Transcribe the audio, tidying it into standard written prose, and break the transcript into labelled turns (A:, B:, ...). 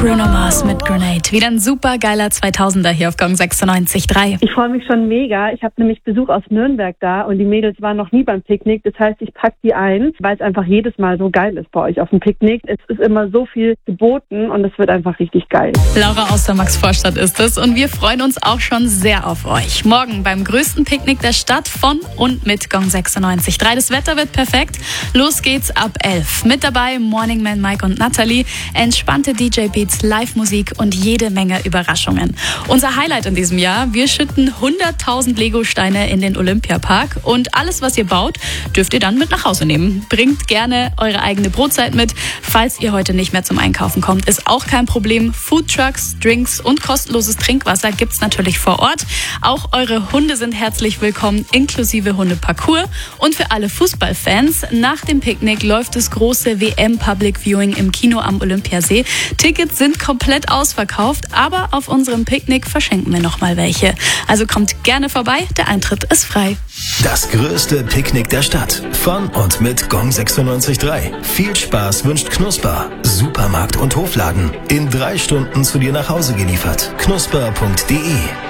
A: Bruno Mars mit Grenade. Wieder ein super geiler 2000er hier auf Gong 96.3.
B: Ich freue mich schon mega. Ich habe nämlich Besuch aus Nürnberg da und die Mädels waren noch nie beim Picknick. Das heißt, ich pack die ein, weil es einfach jedes Mal so geil ist bei euch auf dem Picknick. Es ist immer so viel geboten und es wird einfach richtig geil.
A: Laura aus der Maxvorstadt ist es und wir freuen uns auch schon sehr auf euch. Morgen beim größten Picknick der Stadt von und mit Gong 96.3. Das Wetter wird perfekt. Los geht's ab 11. Mit dabei Morning Man Mike und Natalie. Entspannte DJ-Beats, Live-Musik und jede Menge Überraschungen. Unser Highlight in diesem Jahr, wir schütten 100.000 Lego-Steine in den Olympiapark und alles, was ihr baut, dürft ihr dann mit nach Hause nehmen. Bringt gerne eure eigene Brotzeit mit. Falls ihr heute nicht mehr zum Einkaufen kommt, ist auch kein Problem. Foodtrucks, Drinks und kostenloses Trinkwasser gibt's natürlich vor Ort. Auch eure Hunde sind herzlich willkommen, inklusive Hundeparcours. Und für alle Fußballfans, nach dem Picknick läuft das große WM Public Viewing im Kino am Olympiasee. Tickets sind komplett ausverkauft, aber auf unserem Picknick verschenken wir noch mal welche. Also kommt gerne vorbei, der Eintritt ist frei.
C: Das größte Picknick der Stadt. Von und mit Gong 96.3. Viel Spaß wünscht Knusper. Supermarkt und Hofladen. In 3 Stunden zu dir nach Hause geliefert. knusper.de